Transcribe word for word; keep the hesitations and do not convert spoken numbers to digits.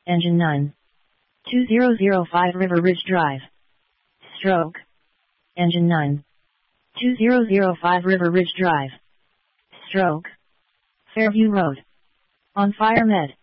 Engine nine. two thousand five River Ridge Drive. Stroke. Engine nine. two thousand five River Ridge Drive. Stroke. Fairview Road. On Fire Med.